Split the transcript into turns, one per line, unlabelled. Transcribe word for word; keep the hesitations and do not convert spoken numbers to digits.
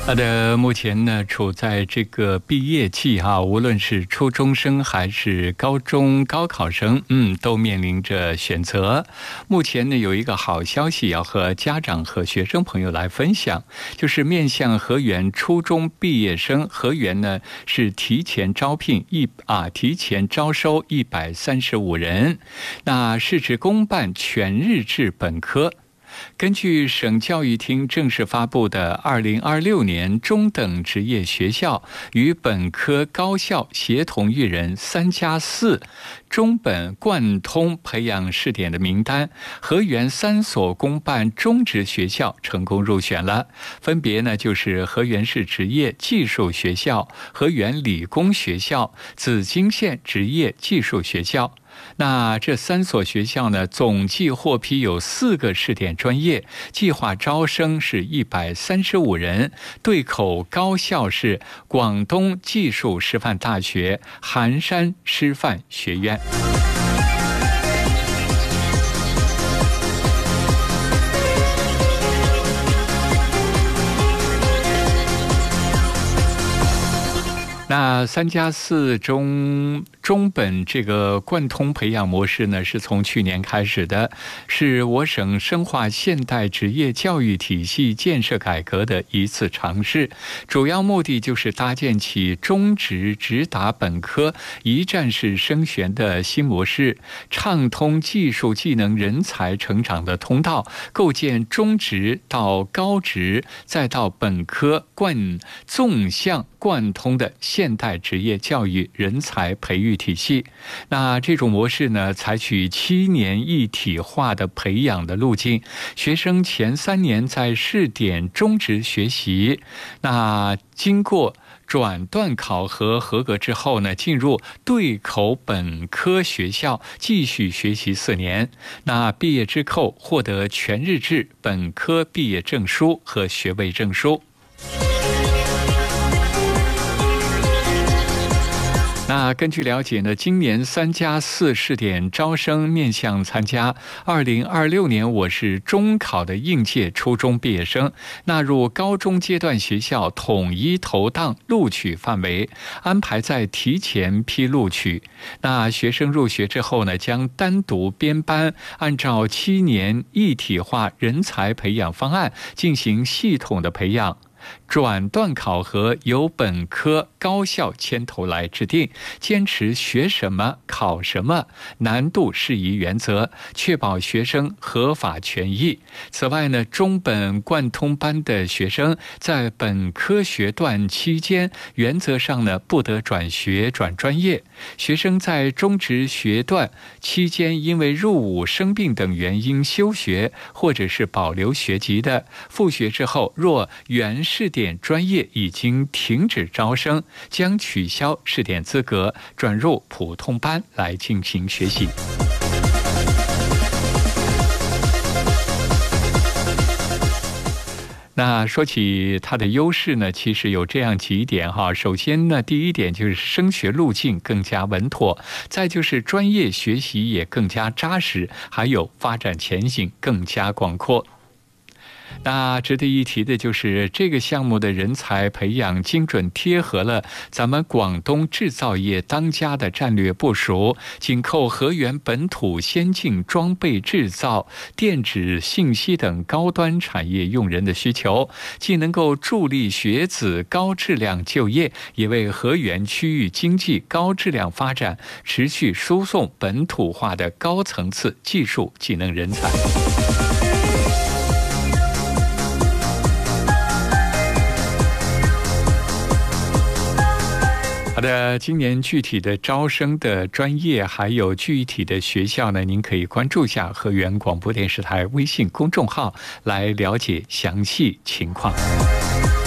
好的，目前呢处在这个毕业季哈，无论是初中生还是高中高考生，嗯，都面临着选择。目前呢有一个好消息要和家长和学生朋友来分享，就是面向河源初中毕业生，河源呢是提前招聘一啊提前招收一百三十五人，那是指公办全日制本科。根据省教育厅正式发布的二零二六年中等职业学校与本科高校协同育人三加四中本贯通培养试点的名单，河源三所公办中职学校成功入选了，分别呢就是河源市职业技术学校、河源理工学校、紫金县职业技术学校。那这三所学校呢，总计获批有四个试点专业，计划招生是一百三十五人。对口高校是广东技术师范大学、寒山师范学院。那三加四中中本这个贯通培养模式呢，是从去年开始的，是我省深化现代职业教育体系建设改革的一次尝试，主要目的就是搭建起中职直达本科一站式升学的新模式，畅通技术技能人才成长的通道，构建中职到高职再到本科贯纵向贯通的现代职业教育人才培育体系。那这种模式呢，采取七年一体化的培养的路径，学生前三年在试点中职学习，那经过转段考核合格之后呢，进入对口本科学校继续学习四年，那毕业之后获得全日制本科毕业证书和学位证书。那根据了解呢，今年三加四试点招生面向参加二零二六年我市中考的应届初中毕业生，纳入高中阶段学校统一投档录取范围，安排在提前批录取。那学生入学之后呢，将单独编班，按照七年一体化人才培养方案进行系统的培养。转段考核由本科高校牵头来制定，坚持学什么考什么，难度适宜原则，确保学生合法权益。此外呢，中本贯通班的学生在本科学段期间，原则上呢不得转学转专业。学生在中职学段期间因为入伍、生病等原因休学或者是保留学籍的，复学之后若原试点专业已经停止招生，将取消试点资格，转入普通班来进行学习。那说起它的优势呢，其实有这样几点哈。首先呢，第一点就是升学路径更加稳妥，再就是专业学习也更加扎实，还有发展前景更加广阔。那值得一提的就是这个项目的人才培养精准贴合了咱们广东制造业当家的战略部署，紧扣河源本土先进装备制造、电子信息等高端产业用人的需求，既能够助力学子高质量就业，也为河源区域经济高质量发展持续输送本土化的高层次技术技能人才。好的，今年具体的招生的专业还有具体的学校呢，您可以关注一下河源广播电视台微信公众号来了解详细情况。